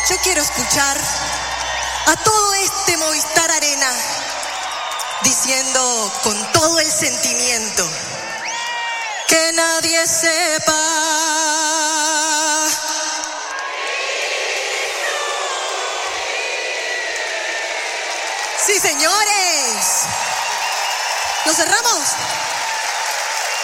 Yo quiero escuchar a todo este Movistar Arena diciendo con todo el sentimiento: que nadie sepa. Sí, señores. ¿Lo cerramos?